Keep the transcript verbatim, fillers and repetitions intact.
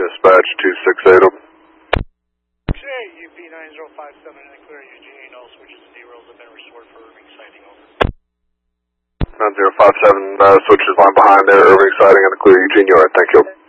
Dispatch two six eight. Okay, U P nine zero five seven in the clear, Eugene, all switches and D-rails have been restored for Irving sighting, over. nine zero five seven, uh, switches line behind there, Irving sighting in the clear, Eugene, you are, thank you.